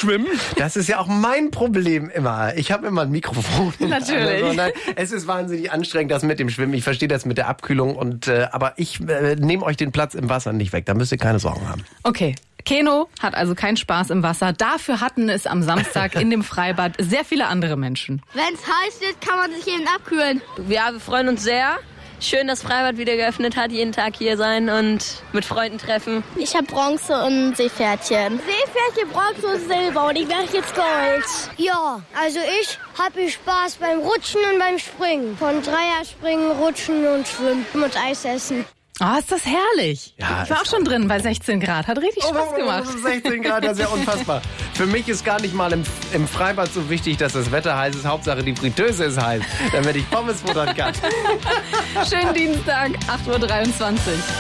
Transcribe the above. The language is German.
schwimmen? Das ist ja auch mein Problem immer. Ich habe immer ein Mikrofon. Natürlich. Also, nein, es ist wahnsinnig anstrengend, das mit dem Schwimmen. Ich verstehe das mit der Abkühlung. Aber ich nehme euch den Platz im Wasser nicht weg. Da müsst ihr keine Sorgen haben. Okay. Keno hat also keinen Spaß im Wasser. Dafür hatten es am Samstag in dem Freibad sehr viele andere Menschen. Wenn es heiß wird, kann man sich eben abkühlen. Ja, wir freuen uns sehr. Schön, dass Freibad wieder geöffnet hat. Jeden Tag hier sein und mit Freunden treffen. Ich habe Bronze und Seepferdchen. Seepferdchen, Bronze und Silber und ich mache jetzt Gold. Ja, also ich habe Spaß beim Rutschen und beim Springen. Von Dreierspringen, Rutschen und Schwimmen und Eis essen. Oh, ist das herrlich. Ja, ich war auch schon drin bei 16 Grad. Hat richtig Spaß gemacht. 16 Grad, das ist ja unfassbar. Für mich ist gar nicht mal im Freibad so wichtig, dass das Wetter heiß ist. Hauptsache die Fritteuse ist heiß, damit ich Pommes futtern kann. Schönen Dienstag, 8:23 Uhr.